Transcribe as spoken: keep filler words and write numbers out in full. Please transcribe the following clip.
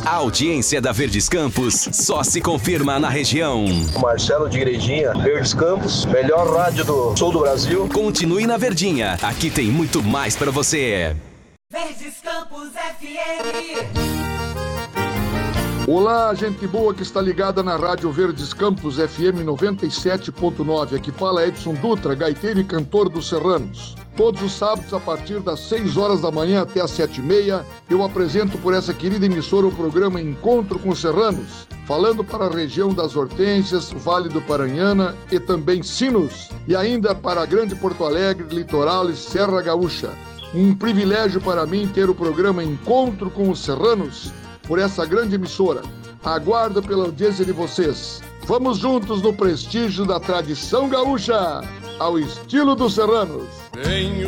A audiência da Verdes Campos só se confirma na região. Marcelo de Igrejinha, Verdes Campos, melhor rádio do sul do Brasil. Continue na Verdinha, aqui tem muito mais pra você. Verdes Campos F M. Olá, gente boa que está ligada na Rádio Verdes Campos F M noventa e sete ponto nove. Aqui fala Edson Dutra, gaiteiro e cantor dos Serranos. Todos os sábados, a partir das seis horas da manhã até as sete e meia, eu apresento por essa querida emissora o programa Encontro com Serranos, falando para a região das Hortênsias, Vale do Paranhana e também Sinos, e ainda para a Grande Porto Alegre, Litoral e Serra Gaúcha. Um privilégio para mim ter o programa Encontro com os Serranos por essa grande emissora. Aguardo pela audiência de vocês. Vamos juntos no prestígio da tradição gaúcha, ao estilo dos Serranos. Venho